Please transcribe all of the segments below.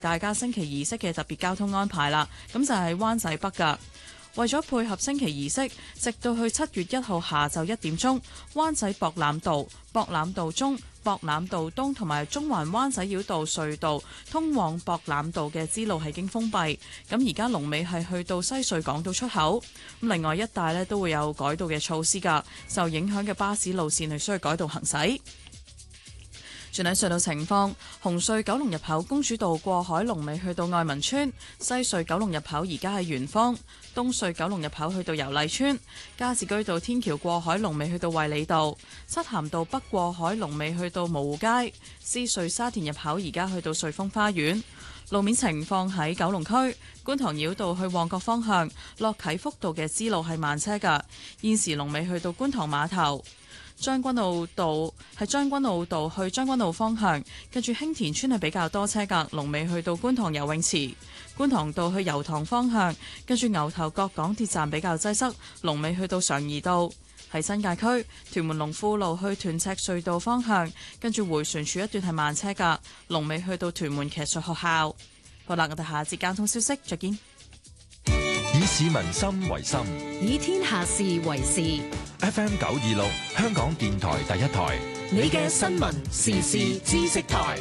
大家升旗儀式嘅特別交通安排啦。咁就係灣仔北㗎。為咗配合升旗儀式，直到去7月1號下晝1點鐘，灣仔博覽道、博覽道中、博覽道東同埋中環灣仔繞道隧道通往博覽道嘅支路係經封閉。咁而家龍尾係去到西隧港島出口。咁另外一帶呢都會有改道嘅措施㗎，受影響嘅巴士路線係需要改道行駛。轉睇隧道情況，紅隧九龍入口公主道過海龍尾去到愛民村，西隧九龍入口而家係圓方，東隧九龍入口去到油麗村，加士居道天橋過海龍尾去到衛理道，漆咸道北過海龍尾去到蕪湖街，獅隧沙田入口而家去到瑞豐花園。路面情況喺九龍區觀塘繞道去旺角方向，落啟福道嘅支路係慢車㗎，現時龍尾去到觀塘碼頭。將軍澳道係將軍澳道去將軍澳方向，跟住興田村係比較多車㗎，龍尾去到觀塘游泳池。觀塘道去油塘方向，跟住牛頭角港鐵站比較擠塞，龍尾去到常怡道。喺新界區屯門龍富路去屯赤隧道方向，跟住迴旋處一段係慢車㗎，龍尾去到屯門騎術學校。好啦，我哋下一節交通消息再見。 以市民心為心， 以天下事為事。 FM 926香港電台第一台， 你嘅新聞時事知識台。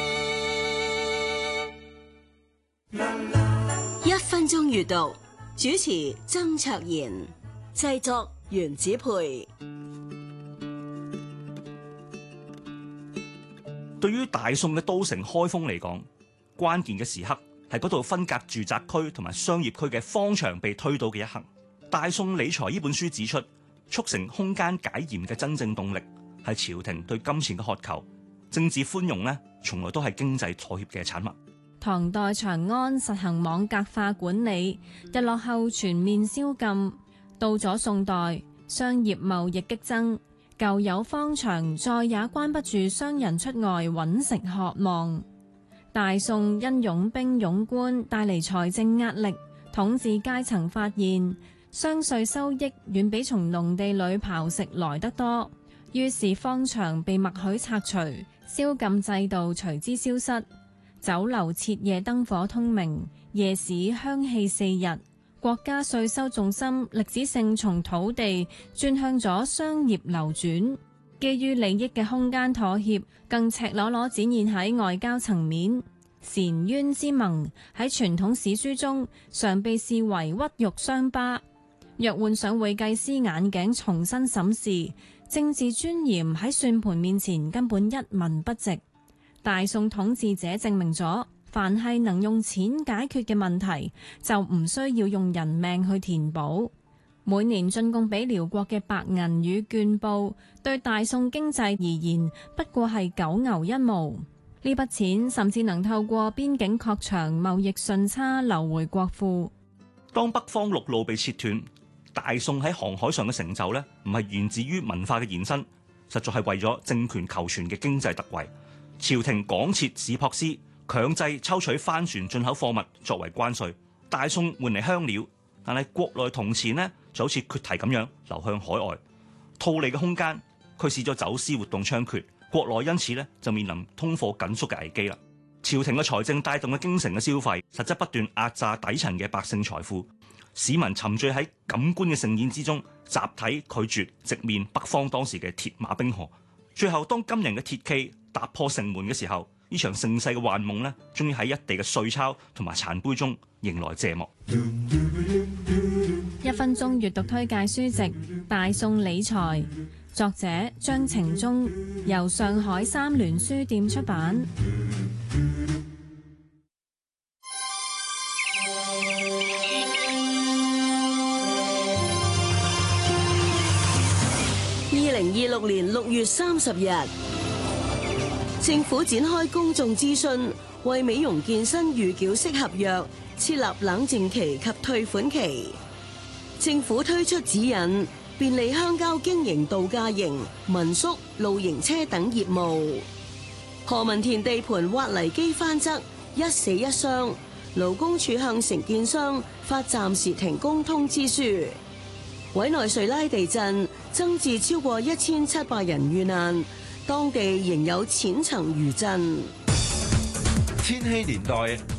1分鐘閱讀，主持曾卓賢，製作袁子培。 對於大宋嘅都城開封嚟講，關鍵嘅時刻係嗰度分隔住宅區同埋商業區嘅方牆被推倒嘅一刻。《大宋理財》呢本書指出，促成空間解嚴嘅真正動力係朝廷對金錢嘅渴求，政治寬容呢，從來都係經濟妥協嘅產物。 唐代長安實行網格化管理，日落後全面宵禁。到咗宋代，商業貿易激增，舊有方牆再也關不住商人出外揾食渴望。大宋因擁兵擁官帶嚟財政壓力，統治階層發現商稅收益遠比從農地裏刨食來得多，於是方牆被默許拆除，宵禁制度隨之消失。酒樓徹夜燈火通明，夜市香氣四日。國家稅收重心歷史性從土地轉向咗商業流轉，基於利益嘅空間妥協更赤裸裸展現喺外交層面。澶淵之盟喺傳統史書中常被視為屈辱傷疤，若換上會計師眼鏡重新審視，政治尊嚴喺算盤面前根本一文不值。大宋統治者證明咗，凡係能用錢解決嘅問題，就唔需要用人命去填補。每年進貢俾遼國嘅白銀與絹布，對大宋經濟而言不過係九牛一毛。呢筆錢甚至能透過邊境擴張貿易順差流回國庫。 當北方陸路被切斷，大宋喺航海上嘅成就呢，唔係源自於文化嘅延伸，實在係為咗政權求存嘅經濟特惠。朝廷廣設市舶司，強制抽取帆船進口貨物作為關稅。大宋換嚟香料，但係國內銅錢呢就好似缺堤咁樣流向海外，套利嘅空間驅使咗走私活動猖獗，國內因此呢就面臨通貨緊縮嘅危機啦。朝廷嘅財政帶動嘅京城嘅消費，實質不斷壓榨底層嘅百姓財富，市民沉醉喺感官嘅盛宴之中，集體拒絕直面北方當時嘅鐵馬冰河。最後當金人嘅鐵騎踏破城門嘅時候，呢場盛世嘅幻夢呢，終於喺一地嘅碎鈔同埋殘杯中迎來謝幕。 1分鐘閱讀推介書籍《大宋理財》，作者張程中，由上海三聯書店出版。 2026年6月30日，政府展開公眾諮詢，為美容健身預繳式合約設立冷靜期及退款期。政府推出指引，便利鄉郊經營度假營、民宿、露營車等業務。何文田地盤挖泥機翻側，一死一傷，勞工處向承建商發暫時停工通知書。委內瑞拉地震增至超過1700人遇難，當地仍有淺層餘震。 千禧年代